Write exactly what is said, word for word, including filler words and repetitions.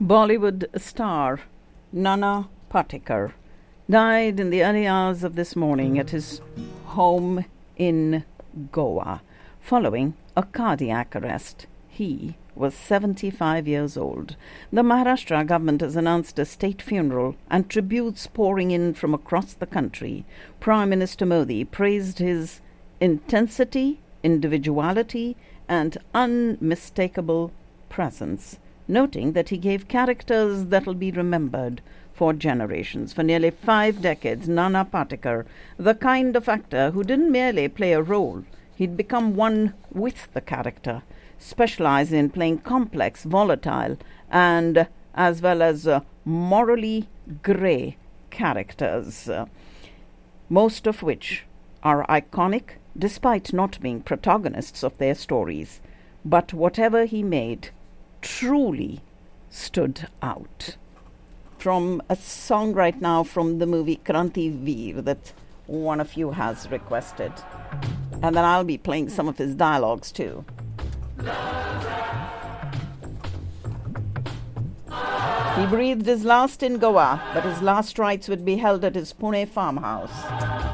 Bollywood star Nana Patekar died in the early hours of this morning at his home in Goa following a cardiac arrest. He was seventy-five years old. The Maharashtra government has announced a state funeral and tributes pouring in from across the country. Prime Minister Modi praised his intensity, individuality, and unmistakable presence, noting that he gave characters that will be remembered for generations. For nearly five decades, Nana Patekar, the kind of actor who didn't merely play a role, he'd become one with the character, specialized in playing complex, volatile, and as well as uh, morally grey characters, uh, most of which are iconic despite not being protagonists of their stories. But whatever he made truly stood out. From a song right now from the movie Kranti Veer that one of you has requested. And then I'll be playing some of his dialogues too. He breathed his last in Goa, but his last rites would be held at his Pune farmhouse.